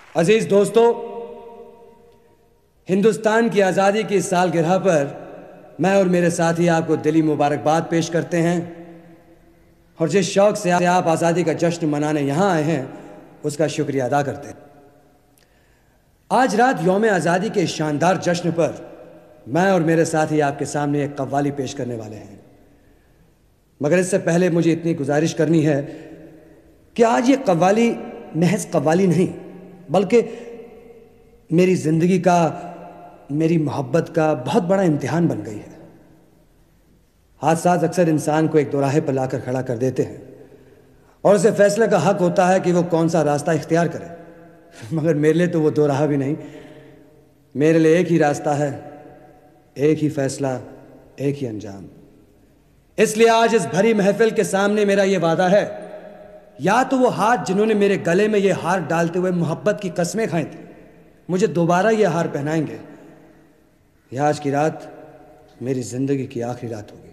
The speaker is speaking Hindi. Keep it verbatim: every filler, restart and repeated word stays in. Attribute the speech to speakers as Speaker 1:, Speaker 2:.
Speaker 1: अजीज दोस्तों, हिंदुस्तान की आज़ादी की इस सालगिरह पर मैं और मेरे साथी आपको दिली मुबारकबाद पेश करते हैं और जिस शौक से आप आज़ादी का जश्न मनाने यहाँ आए हैं उसका शुक्रिया अदा करते हैं। आज रात यौम आज़ादी के शानदार जश्न पर मैं और मेरे साथी आपके सामने एक कव्वाली पेश करने वाले हैं, मगर इससे पहले मुझे इतनी गुजारिश करनी है कि आज ये कव्वाली महज कव्वाली नहीं बल्कि मेरी ज़िंदगी का, मेरी मोहब्बत का बहुत बड़ा इम्तिहान बन गई है। हादसात अक्सर इंसान को एक दोराहे पर लाकर खड़ा कर देते हैं और उसे फैसले का हक होता है कि वो कौन सा रास्ता इख्तियार करे, मगर मेरे लिए तो वो दोराहा भी नहीं, मेरे लिए एक ही रास्ता है, एक ही फैसला, एक ही अंजाम। इसलिए आज इस भरी महफिल के सामने मेरा ये वादा है, या तो वो हाथ जिन्होंने मेरे गले में ये हार डालते हुए मोहब्बत की कस्में खाई थी मुझे दोबारा ये हार पहनाएंगे, या आज की रात मेरी जिंदगी की आखिरी रात होगी।